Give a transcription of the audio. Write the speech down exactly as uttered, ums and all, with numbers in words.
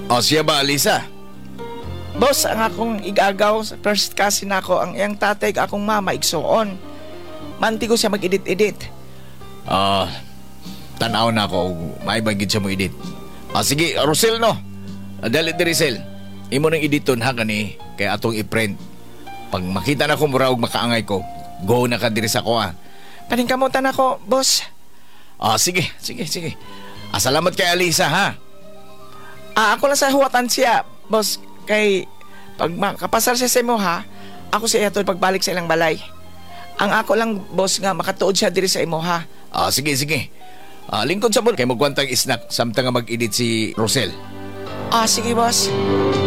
O siya ba, Alisa? Boss, ang akong igagaw sa first cousin ako, ang iyang tatay ka akong mama igsuon. Manti ko siya mag-edit-edit. Ah, tanaw na ako. May bagid siya mo edit. Ah, sige, Rosel no. Ah, dali diri Rosel. Imo nang editon ha kani kay atong i-print. Pag makita na ko mura og makaangay ko, go na ka diri sa ko ah. Paningkamutan ako, boss. Ah, sige, sige, sige. Ah, salamat kay Alisa ha. Ah, ako lang sa huwatan siya, boss. Kay pag makapasar siya sa imo ha, ako siya ito pagbalik sa ilang balay. Ang ako lang, boss, nga makatuod siya diri sa imo ha. Ah, sige, sige. Ah, lingkod sa mo kay magkwantang snack samtang nga mag-edit si Rosel. Ah, sige, boss.